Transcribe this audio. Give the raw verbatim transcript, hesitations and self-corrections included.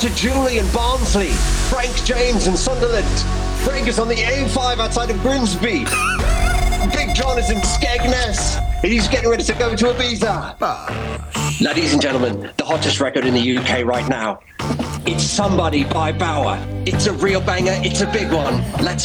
to Julian Barnsley, Frank James and Sunderland. Frank is on the A five outside of Grimsby. Big John is in Skegness. He's getting ready to go to Ibiza. Ladies and gentlemen, the hottest record in the U K right now. It's Somebody by Bauer. It's a real banger. It's a big one. Let's